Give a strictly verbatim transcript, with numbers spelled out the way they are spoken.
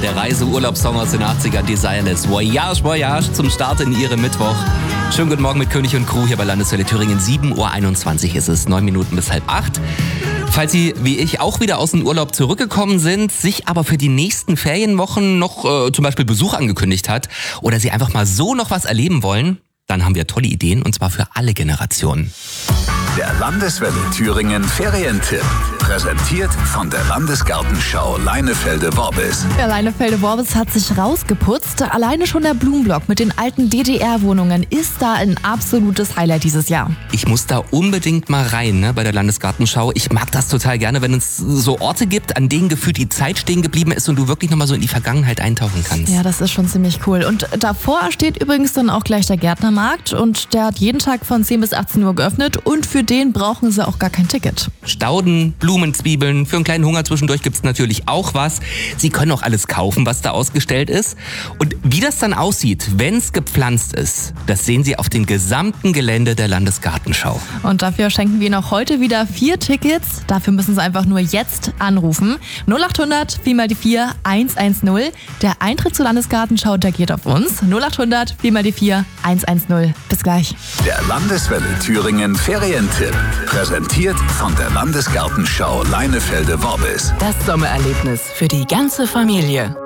der Reise-Urlaubssong aus den achtzigern, Desireless. Voyage, Voyage zum Start in Ihrem Mittwoch. Schönen guten Morgen mit König und Crew hier bei Landeswelle Thüringen. sieben Uhr einundzwanzig ist es, neun Minuten bis halb acht. Falls Sie, wie ich, auch wieder aus dem Urlaub zurückgekommen sind, sich aber für die nächsten Ferienwochen noch äh, zum Beispiel Besuch angekündigt hat oder Sie einfach mal so noch was erleben wollen, dann haben wir tolle Ideen und zwar für alle Generationen. Der Landeswelle Thüringen Ferientipp. Präsentiert von der Landesgartenschau Leinefelde-Worbis. Ja, Leinefelde-Worbis hat sich rausgeputzt. Alleine schon der Blumenblock mit den alten D D R-Wohnungen ist da ein absolutes Highlight dieses Jahr. Ich muss da unbedingt mal rein, ne, bei der Landesgartenschau. Ich mag das total gerne, wenn es so Orte gibt, an denen gefühlt die Zeit stehen geblieben ist und du wirklich nochmal so in die Vergangenheit eintauchen kannst. Ja, das ist schon ziemlich cool. Und davor steht übrigens dann auch gleich der Gärtnermarkt und der hat jeden Tag von zehn bis achtzehn Uhr geöffnet und für den brauchen sie auch gar kein Ticket. Stauden, Blumen, Zwiebeln, für einen kleinen Hunger zwischendurch gibt's natürlich auch was. Sie können auch alles kaufen, was da ausgestellt ist. Und wie das dann aussieht, wenn's gepflanzt ist, das sehen Sie auf dem gesamten Gelände der Landesgartenschau. Und dafür schenken wir Ihnen auch heute wieder vier Tickets. Dafür müssen Sie einfach nur jetzt anrufen. null achthundert vier mal die vier eins eins null. Der Eintritt zur Landesgartenschau, der geht auf uns. null achthundert vier mal die vier eins eins null. Bis gleich. Der Landeswelle Thüringen Ferientipp. Präsentiert von der Landesgartenschau Leinefelde-Worbis. Das Sommererlebnis für die ganze Familie.